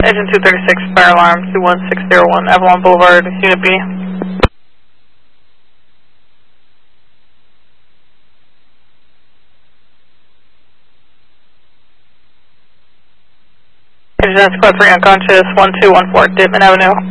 Engine 236, fire alarm 21601, Avalon Boulevard, Unit B. Engine Squad 3 unconscious, 1214, Ditman Avenue.